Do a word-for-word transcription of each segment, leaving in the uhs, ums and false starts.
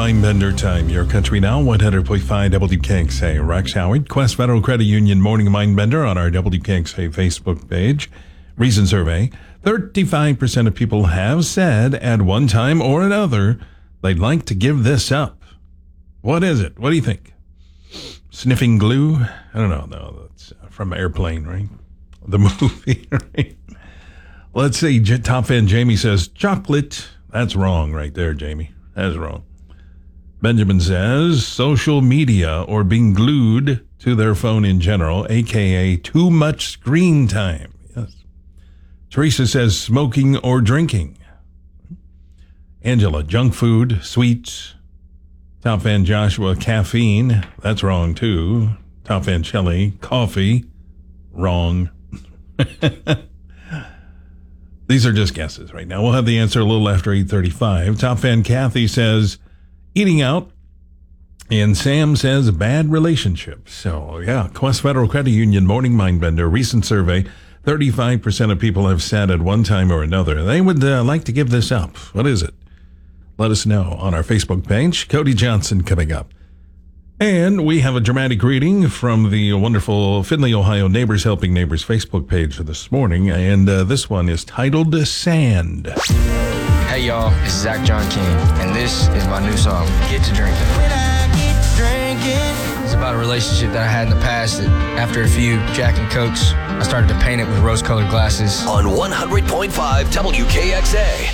Mindbender time. Your country now, one hundred point five W K X A. Rex Howard, Quest Federal Credit Union Morning Mindbender on our W K X A Facebook page. Recent survey, thirty-five percent of people have said at one time or another they'd like to give this up. What is it? What do you think? Sniffing glue? I don't know. No, that's from Airplane, right? The movie, right? Let's see. Top fan Jamie says chocolate. That's wrong right there, Jamie. That's wrong. Benjamin says social media or being glued to their phone in general, a k a too much screen time. Yes. Teresa says smoking or drinking. Angela, junk food, sweets. Top fan Joshua, caffeine. That's wrong too. Top fan Shelley, coffee. Wrong. These are just guesses right now. We'll have the answer a little after eight thirty-five. Top fan Kathy says eating out. And Sam says bad relationships. So, yeah, Quest Federal Credit Union Morning Mindbender. Recent survey, thirty-five percent of people have said at one time or another they would uh, like to give this up. What is it? Let us know on our Facebook page. Cody Johnson coming up. And we have a dramatic reading from the wonderful Findlay, Ohio Neighbors Helping Neighbors Facebook page this morning. And uh, this one is titled Sand. Hey, y'all. It's Zach John King. And this is my new song, Get to Drinking. When I get to drinking. It's about a relationship that I had in the past that after a few Jack and Cokes, I started to paint it with rose-colored glasses. On one hundred point five W K X A.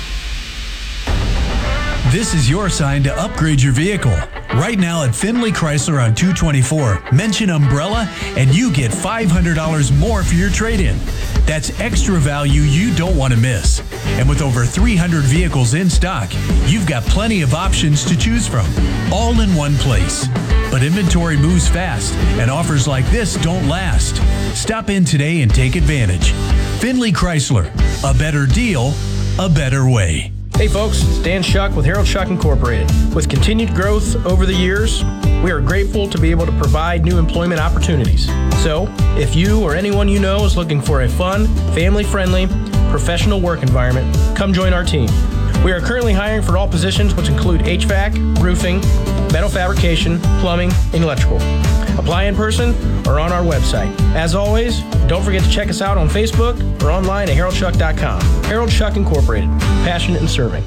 This is your sign to upgrade your vehicle. Right now at Findlay Chrysler on two twenty-four, mention umbrella and you get five hundred dollars more for your trade-in. That's extra value you don't want to miss. And with over three hundred vehicles in stock, you've got plenty of options to choose from, all in one place. But inventory moves fast, and offers like this don't last. Stop in today and take advantage. Findlay Chrysler, a better deal, a better way. Hey folks, it's Dan Shuck with Harold Shuck Incorporated. With continued growth over the years, we are grateful to be able to provide new employment opportunities. So, if you or anyone you know is looking for a fun, family-friendly, professional work environment, come join our team. We are currently hiring for all positions, which include H V A C, roofing, metal fabrication, plumbing, and electrical. Apply in person or on our website. As always, don't forget to check us out on Facebook or online at harold shuck dot com. Harold Shuck Incorporated, passionate in serving.